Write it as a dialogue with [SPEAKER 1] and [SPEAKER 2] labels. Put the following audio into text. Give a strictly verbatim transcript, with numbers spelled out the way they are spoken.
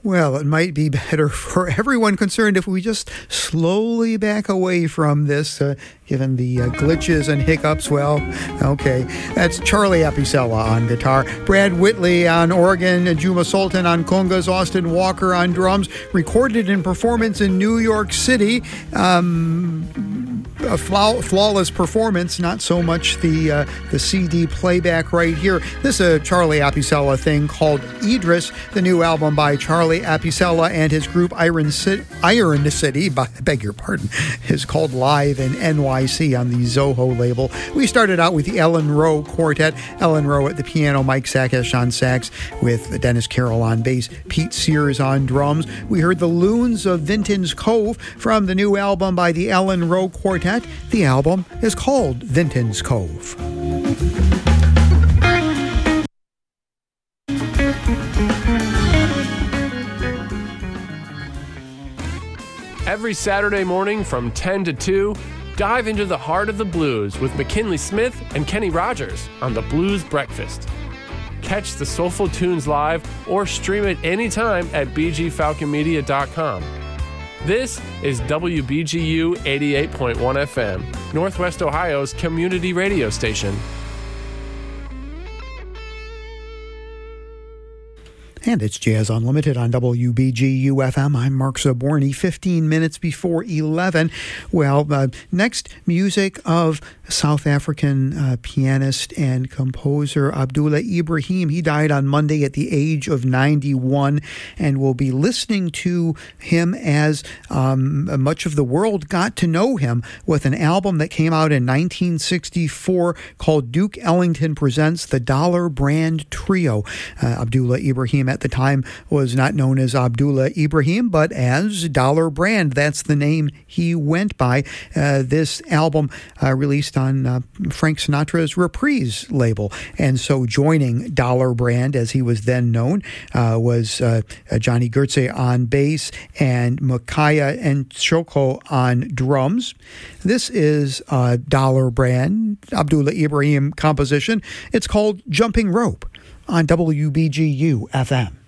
[SPEAKER 1] Well, it might be better for everyone concerned if we just slowly back away from this, uh, given the uh, glitches and hiccups. Well, okay. That's Charlie Apicella on guitar, Brad Whitley on organ, Juma Sultan on congas, Austin Walker on drums, recorded in performance in New York City. Um, a flaw- flawless performance, not so much the uh, the C D playback right here. This is a Charlie Apicella thing called Idris, the new album by Charlie Apicella and his group Iron City, Iron City, I beg your pardon, is called Live in N Y C on the Zoho label. We started out with the Ellen Rowe Quartet, Ellen Rowe at the piano, Mike Sakesh on sax, with Dennis Carroll on bass, Pete Sears on drums. We heard the Loons of Vinton's Cove from the new album by the Ellen Rowe Quartet. The album is called Vinton's Cove.
[SPEAKER 2] Every Saturday morning from ten to two, dive into the heart of the blues with McKinley Smith and Kenny Rogers on the Blues Breakfast. Catch the Soulful Tunes live or stream it anytime at b g falcon media dot com. This is W B G U eighty-eight point one F M, Northwest Ohio's community radio station.
[SPEAKER 1] And it's Jazz Unlimited on W B G U F M. I'm Mark Zaborny, fifteen minutes before eleven. Well, uh, next, music of South African uh, pianist and composer Abdullah Ibrahim. He died on Monday at the age of ninety-one, and we'll be listening to him as um, much of the world got to know him with an album that came out in nineteen sixty-four called Duke Ellington Presents the Dollar Brand Trio. Uh, Abdullah Ibrahim at the time was not known as Abdullah Ibrahim, but as Dollar Brand. That's the name he went by. Uh, this album uh, released on uh, Frank Sinatra's Reprise label. And so joining Dollar Brand, as he was then known, uh, was uh, Johnny Gertze on bass and Makaya and Shoko on drums. This is a Dollar Brand, Abdullah Ibrahim composition. It's called Jumping Rope on W B G U F M.